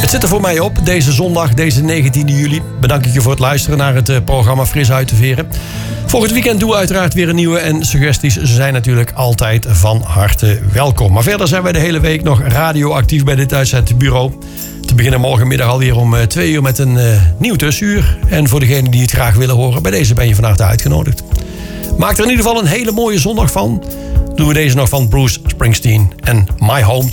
Het zit er voor mij op, deze zondag, deze 19 juli. Bedank ik je voor het luisteren naar het programma Fris uit te veren. Volgend weekend doen we uiteraard weer een nieuwe. En suggesties zijn natuurlijk altijd van harte welkom. Maar verder zijn wij de hele week nog radioactief bij dit uitzendbureau. Te beginnen morgenmiddag alweer om 2 uur met een nieuw tussenuur. En voor degenen die het graag willen horen, bij deze ben je van harte uitgenodigd. Maak er in ieder geval een hele mooie zondag van. Doen we deze nog van Bruce Springsteen en My Home